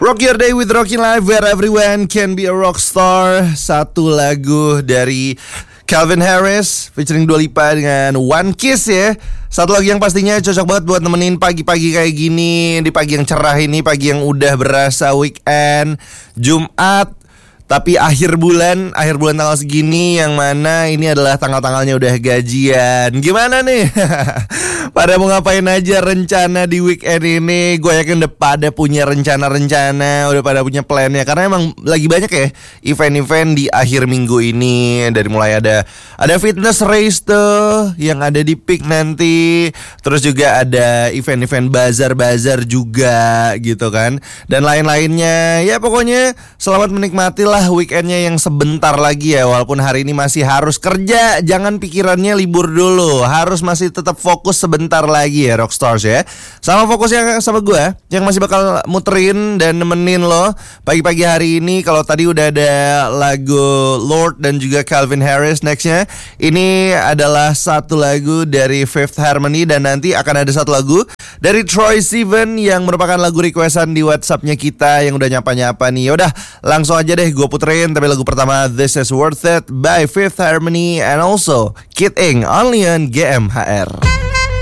Rock Your Day with Rockin' Life, where everyone can be a rock star. Satu lagu dari Calvin Harris featuring Dua Lipa dengan One Kiss ya. Satu lagu yang pastinya cocok banget buat nemenin pagi-pagi kayak gini. Di pagi yang cerah ini, pagi yang udah berasa weekend, Jumat. Tapi akhir bulan tanggal segini, yang mana ini adalah tanggal-tanggalnya udah gajian. Gimana nih? Pada mau ngapain aja rencana di weekend ini? Gue yakin udah pada punya rencana-rencana, udah pada punya plannya. Karena emang lagi banyak ya event-event di akhir minggu ini. Dari mulai ada fitness race tuh yang ada di Peak nanti. Terus juga ada event-event bazar-bazar juga gitu kan. Dan lain-lainnya. Ya pokoknya selamat menikmati lah weekendnya yang sebentar lagi ya. Walaupun hari ini masih harus kerja, jangan pikirannya libur dulu. Harus masih tetap fokus sebentar lagi ya Rockstars ya. Sama fokusnya sama gue yang masih bakal muterin dan nemenin lo pagi-pagi hari ini. Kalau tadi udah ada lagu Lord dan juga Calvin Harris, nextnya ini adalah satu lagu dari Fifth Harmony. Dan nanti akan ada satu lagu dari Troye Sivan yang merupakan lagu requestan di WhatsAppnya kita yang udah nyapa-nyapa nih. Yaudah langsung aja deh gue puterin. Tapi lagu pertama This Is Worth It by Fifth Harmony and also Kid Ink only on GMHR.